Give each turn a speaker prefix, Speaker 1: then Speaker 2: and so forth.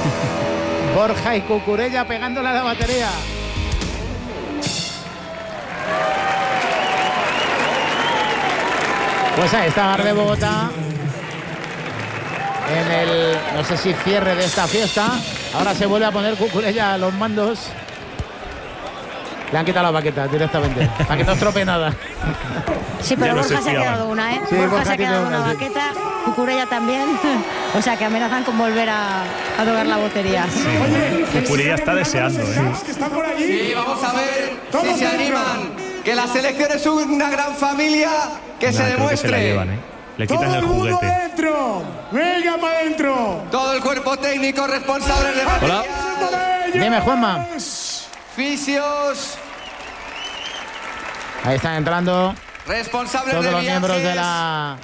Speaker 1: Borja y Cucurella pegándole a la batería. Pues ahí está Bar de Bogotá en el, no sé si cierre de esta fiesta. Ahora se vuelve a poner Cucurella a los mandos. Le han quitado la baqueta directamente, para que no estropee nada.
Speaker 2: Sí, pero Borja se ha quedado una, ¿eh?
Speaker 1: Sí,
Speaker 2: Borja se ha quedado
Speaker 1: tiene
Speaker 2: una
Speaker 1: sí.
Speaker 2: baqueta, Cucurella también. O sea, que amenazan con volver a tocar la batería.
Speaker 3: Sí. Cucurella está deseando, ¿eh?
Speaker 4: Sí, vamos a ver si se animan. Que la selección es una gran familia, que se demuestre.
Speaker 3: Que se la llevan, ¿eh? Le quitan el juguete.
Speaker 5: Dentro. Venga para adentro.
Speaker 4: Todo el cuerpo técnico, responsables de batería.
Speaker 1: Dime, Juanma.
Speaker 4: Fisios.
Speaker 1: Ahí están entrando
Speaker 4: Responsables
Speaker 1: todos
Speaker 4: de
Speaker 1: los
Speaker 4: viajes.
Speaker 1: miembros de la